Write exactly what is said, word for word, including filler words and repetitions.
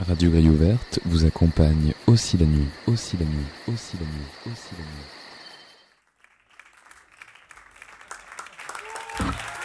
Radio Grille Ouverte vous accompagne aussi la nuit, aussi la nuit, aussi la nuit, aussi la nuit.